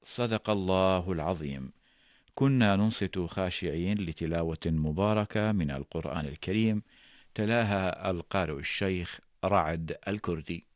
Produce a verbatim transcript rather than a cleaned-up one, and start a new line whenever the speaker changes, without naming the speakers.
صدق الله العظيم. كنا ننصت خاشعين لتلاوة مباركة من القرآن الكريم، تلاها القارئ الشيخ رعد الكردي.